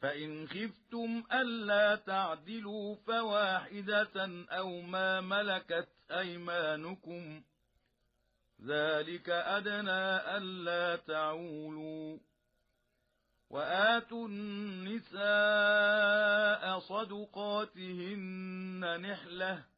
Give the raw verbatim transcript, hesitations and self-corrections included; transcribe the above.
فإن خفتم ألا تعدلوا فواحدة أو ما ملكت أيمانكم ذلك أدنى ألا تعولوا وآتوا النساء صدقاتهن نحلة